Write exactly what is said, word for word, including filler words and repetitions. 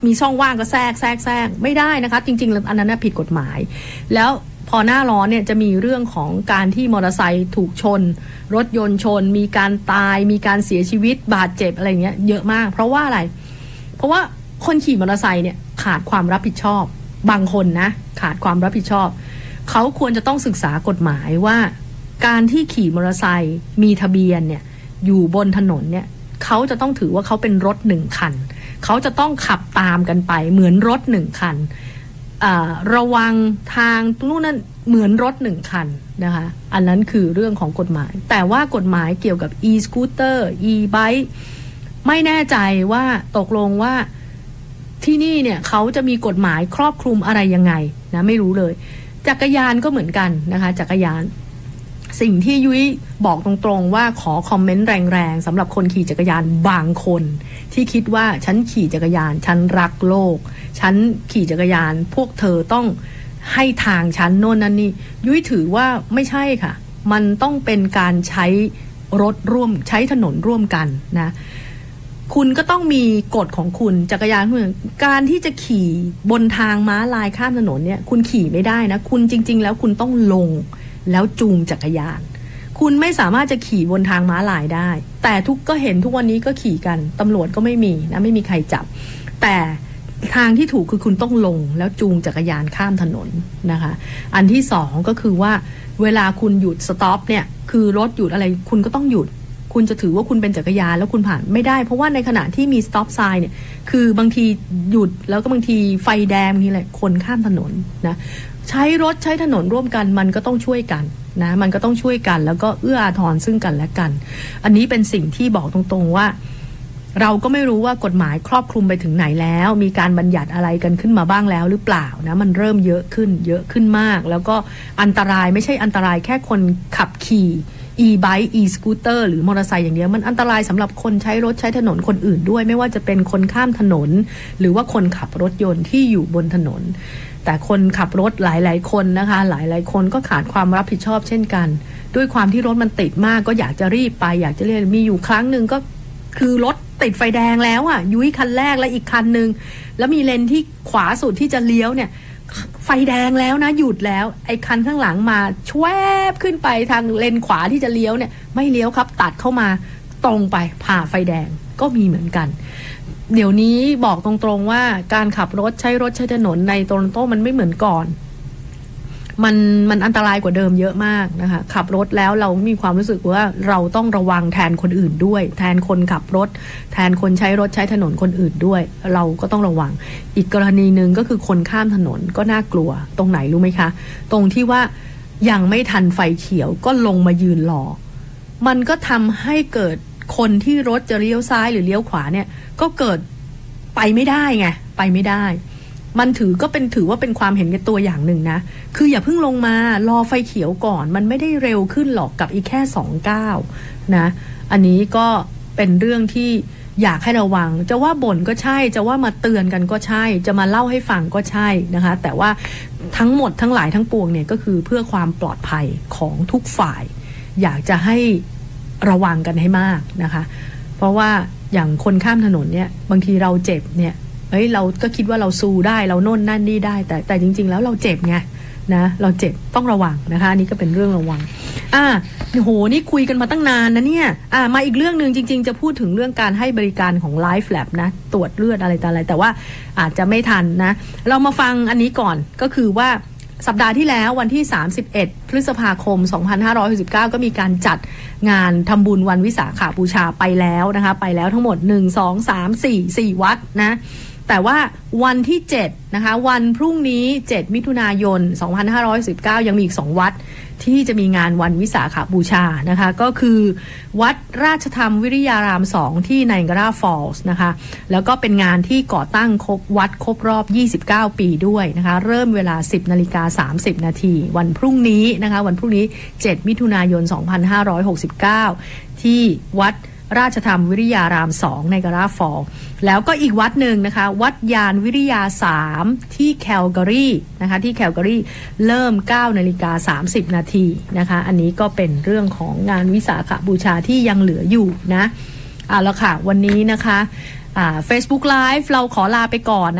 มีช่องว่างก็แทรกแทรกแทรกไม่ได้นะคะจริงๆอันนั้นผิดกฎหมายแล้วพอหน้าร้อนเนี่ยจะมีเรื่องของการที่มอเตอร์ไซค์ถูกชนรถยนต์ชนมีการตายมีการเสียชีวิตบาดเจ็บอะไรเงี้ยเยอะมากเพราะว่าอะไรเพราะว่าคนขี่มอเตอร์ไซค์เนี่ยขาดความรับผิดชอบบางคนนะขาดความรับผิดชอบเขาควรจะต้องศึกษากฎหมายว่าการที่ขี่มอเตอร์ไซค์มีทะเบียนเนี่ยอยู่บนถนนเนี่ยเขาจะต้องถือว่าเขาเป็นรถหนึ่งคันเขาจะต้องขับตามกันไปเหมือนรถหนึ่งคันระวังทางนู่นนั่นเหมือนรถหนึ่งคันนะคะอันนั้นคือเรื่องของกฎหมายแต่ว่ากฎหมายเกี่ยวกับ e-scooter e-bike ไม่แน่ใจว่าตกลงว่าที่นี่เนี่ยเขาจะมีกฎหมายครอบคลุมอะไรยังไงนะไม่รู้เลยจักรยานก็เหมือนกันนะคะจักรยานสิ่งที่ยุ้ยบอกตรงๆว่าขอคอมเมนต์แรงๆสำหรับคนขี่จักรยานบางคนที่คิดว่าฉันขี่จักรยานฉันรักโลกฉันขี่จักรยานพวกเธอต้องให้ทางฉันโน่นนั่นนี่ยุ้ยถือว่าไม่ใช่ค่ะมันต้องเป็นการใช้รถร่วมใช้ถนนร่วมกันนะคุณก็ต้องมีกฎของคุณจักรยานเหมือนการที่จะขี่บนทางม้าลายข้ามถนนเนี่ยคุณขี่ไม่ได้นะคุณจริงๆแล้วคุณต้องลงแล้วจูงจักรยานคุณไม่สามารถจะขี่บนทางม้าลายได้แต่ทุกก็เห็นทุกวันนี้ก็ขี่กันตำรวจก็ไม่มีนะไม่มีใครจับแต่ทางที่ถูกคือคุณต้องลงแล้วจูงจักรยานข้ามถนนนะคะอันที่สองก็คือว่าเวลาคุณหยุดสต็อปเนี่ยคือรถหยุดอะไรคุณก็ต้องหยุดคุณจะถือว่าคุณเป็นจักรยานแล้วคุณผ่านไม่ได้เพราะว่าในขณะที่มี stop sign เนี่ยคือบางทีหยุดแล้วก็บางทีไฟแดงบางทีอะไรคนข้ามถนนนะใช้รถใช้ถนนร่วมกันมันก็ต้องช่วยกันนะมันก็ต้องช่วยกันแล้วก็เอื้ออาทรซึ่งกันและกันอันนี้เป็นสิ่งที่บอกตรงๆว่าเราก็ไม่รู้ว่ากฎหมายครอบคลุมไปถึงไหนแล้วมีการบัญญัติอะไรกันขึ้นมาบ้างแล้วหรือเปล่านะมันเริ่มเยอะขึ้นเยอะขึ้นมากแล้วก็อันตรายไม่ใช่อันตรายแค่คนขับขี่e-bike e-scooter หรือมอเตอร์ไซค์อย่างเดียวมันอันตรายสำหรับคนใช้รถใช้ถนนคนอื่นด้วยไม่ว่าจะเป็นคนข้ามถนนหรือว่าคนขับรถยนต์ที่อยู่บนถนนแต่คนขับรถหลายๆคนนะคะหลายๆคนก็ขาดความรับผิดชอบเช่นกันด้วยความที่รถมันติดมากก็อยากจะรีบไปอยากจะเรียนมีอยู่ครั้งหนึ่งก็คือรถติดไฟแดงแล้วอ่ะยุ้ยคันแรกและอีกคันนึงแล้วมีเลนที่ขวาสุดที่จะเลี้ยวเนี่ยไฟแดงแล้วนะหยุดแล้วไอ้คันข้างหลังมาชวบขึ้นไปทางเลนขวาที่จะเลี้ยวเนี่ยไม่เลี้ยวครับตัดเข้ามาตรงไปผ่าไฟแดงก็มีเหมือนกันเดี๋ยวนี้บอกตรงๆว่าการขับรถใช้รถใช้ถนนในโตรอนโตมันไม่เหมือนก่อนมันมันอันตรายกว่าเดิมเยอะมากนะคะขับรถแล้วเรามีความรู้สึกว่าเราต้องระวังแทนคนอื่นด้วยแทนคนขับรถแทนคนใช้รถใช้ถนนคนอื่นด้วยเราก็ต้องระวังอีกกรณีหนึ่งก็คือคนข้ามถนนก็น่ากลัวตรงไหนรู้ไหมคะตรงที่ว่ายังไม่ทันไฟเขียวก็ลงมายืนรอมันก็ทำให้เกิดคนที่รถจะเลี้ยวซ้ายหรือเลี้ยวขวาเนี่ยก็เกิดไปไม่ได้ไงไปไม่ได้มันถือก็เป็นถือว่าเป็นความเห็นแก่ตัวอย่างหนึ่งนะคืออย่าเพิ่งลงมารอไฟเขียวก่อนมันไม่ได้เร็วขึ้นหรอกกับอีกแค่สองก้าวนะอันนี้ก็เป็นเรื่องที่อยากให้ระวังจะว่าบ่นก็ใช่จะว่ามาเตือนกันก็ใช่จะมาเล่าให้ฟังก็ใช่นะคะแต่ว่าทั้งหมดทั้งหลายทั้งปวงเนี่ยก็คือเพื่อความปลอดภัยของทุกฝ่ายอยากจะให้ระวังกันให้มากนะคะเพราะว่าอย่างคนข้ามถนนเนี่ยบางทีเราเจ็บเนี่ยเฮ้ยเราก็คิดว่าเราสู้ได้เราโน่นนั่นนี่ได้แต่แต่จริงๆแล้วเราเจ็บไงนะเราเจ็บต้องระวังนะคะอันนี้ก็เป็นเรื่องระวังอ่าโหนี่คุยกันมาตั้งนานนะเนี่ยอ่ามาอีกเรื่องนึงจริงๆจะพูดถึงเรื่องการให้บริการของ Life Lab นะตรวจเลือดอะไรต่ออะไรแต่ว่าอาจจะไม่ทันนะเรามาฟังอันนี้ก่อนก็คือว่าสัปดาห์ที่แล้ววันที่สามสิบเอ็ดพฤษภาคมสองพันห้าร้อยหกสิบเก้าก็มีการจัดงานทำบุญวันวิสาขบูชาไปแล้วนะคะไปแล้วทั้งหมดหนึ่ง สอง สาม สี่ สี่วัดนะแต่ว่าวันที่เจ็ดนะคะวันพรุ่งนี้เจ็ดมิถุนายนสองพันห้าร้อยสิบเก้ายังมีอีกสองวัดที่จะมีงานวันวิสาขบูชานะคะก็คือวัดราชธรรมวิริยารามสองที่ไนแองการาฟอลส์นะคะแล้วก็เป็นงานที่ก่อตั้งครบวัดครบรอบยี่สิบเก้าปีด้วยนะคะเริ่มเวลา สิบนาฬิกาสามสิบนาทีวันพรุ่งนี้นะคะวันพรุ่งนี้เจ็ดมิถุนายนสองพันห้าร้อยหกสิบเก้าที่วัดราชธรรมวิริยารามสองในการาฟอลแล้วก็อีกวัดหนึ่งนะคะวัดยานวิริยาสามที่แคลการีนะคะที่แคลการีเริ่ม เก้านาฬิกาสามสิบนาทีนะคะอันนี้ก็เป็นเรื่องของงานวิสาขบูชาที่ยังเหลืออยู่นะเอาละค่ะวันนี้นะคะอ่า Facebook Live เราขอลาไปก่อน